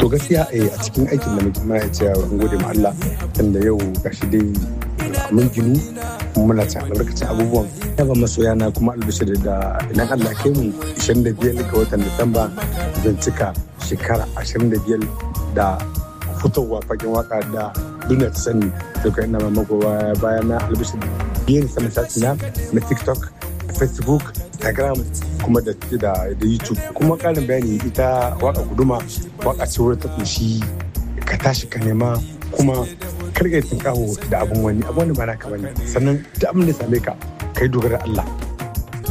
To gaskiya a cikin aikin da muke ma ya ce an gode ma Allah tunda yau gashi dai mun ginu muna ci albarkacin abubuwan. Yaba masoya na kuma albishir da idan Allah kai mu 25 ga watan Disamba zan cika shekara 25 da fitowa fagen waka da duniya ta sani. To kai ina mamako bayan na albishir yin sama na TikTok, Facebook, Instagram kuma da YouTube. Kuma ƙarin bayani ita waka guduma waka ce wadda ta kunshi ka tashi ka nema kuma karka yi tunkawo da abun wani ba naka bane. Sannan da abin da same ka kai dogara Allah